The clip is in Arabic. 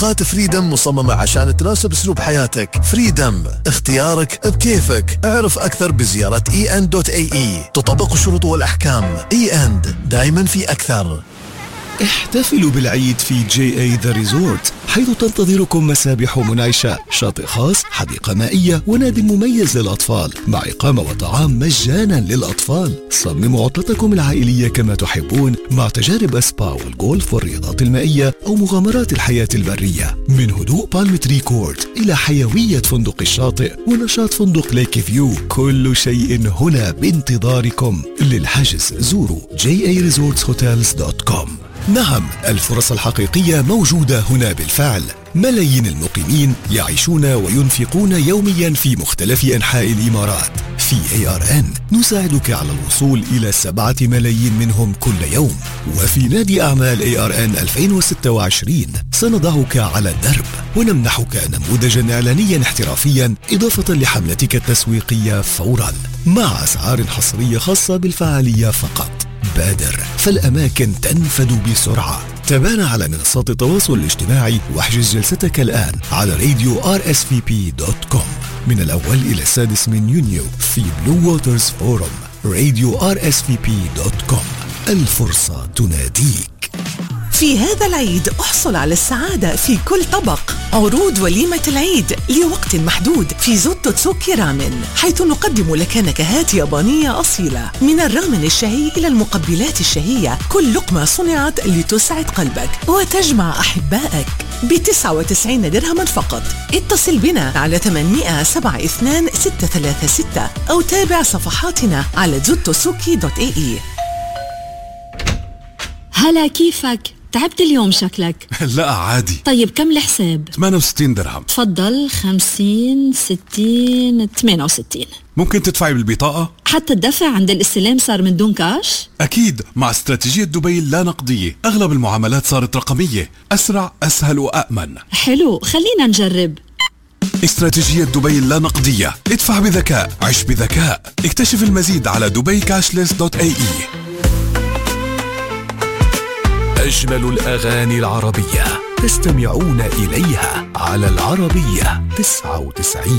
تطبيقات فريدم مصممة عشان تناسب اسلوب حياتك. فريدم، اختيارك بكيفك. اعرف اكثر بزيارة en.ae. تطبق الشروط والاحكام. en دائما في اكثر. احتفلوا بالعيد في JA The Resort، حيث تنتظركم مسابح منعشة، شاطئ خاص، حديقة مائية، ونادي مميز للأطفال، مع إقامة وطعام مجانا للأطفال. صمموا عطلتكم العائلية كما تحبون، مع تجارب أسبا والجولف والرياضات المائية أو مغامرات الحياة البرية. من هدوء بالم تري كورت إلى حيوية فندق الشاطئ ونشاط فندق ليك فيو، كل شيء هنا بانتظاركم. للحجز زوروا jaresortshotels.com. نعم، الفرص الحقيقية موجودة هنا بالفعل. ملايين المقيمين يعيشون وينفقون يوميا في مختلف أنحاء الإمارات. في ARN نساعدك على الوصول إلى 7 ملايين منهم كل يوم. وفي نادي أعمال ARN 2026 سنضعك على الدرب ونمنحك نموذجا إعلانيا احترافيا، إضافة لحملتك التسويقية فورا، مع أسعار حصرية خاصة بالفعالية فقط. بادر، فالأماكن تنفد بسرعة. تابعنا على منصات التواصل الاجتماعي واحجز جلستك الآن على radio.rsvp.com. من الأول إلى 6 من يونيو في بلو ووترز فورم. radio.rsvp.com. الفرصة تناديك. في هذا العيد احصل على السعادة في كل طبق. عروض وليمة العيد لوقت محدود في زوتو تسوكي رامن، حيث نقدم لك نكهات يابانية أصيلة، من الرامن الشهي إلى المقبلات الشهية. كل لقمة صنعت لتسعد قلبك وتجمع أحبائك ب99 درهما فقط. اتصل بنا على 800-72-636 أو تابع صفحاتنا على zotosuki.ae. هلا، كيفك؟ تعبت اليوم شكلك. لا عادي. طيب كم الحساب؟ 68 درهم. تفضل. 50 60 68. ممكن تدفعي بالبطاقة؟ حتى الدفع عند الاستلام صار من دون كاش؟ أكيد، مع استراتيجية دبي اللا نقدية أغلب المعاملات صارت رقمية، أسرع أسهل وأأمن. حلو، خلينا نجرب. استراتيجية دبي اللا نقدية، ادفع بذكاء، عش بذكاء. اكتشف المزيد على dubaicashless.ae. أجمل الأغاني العربية تستمعون إليها على العربية 99.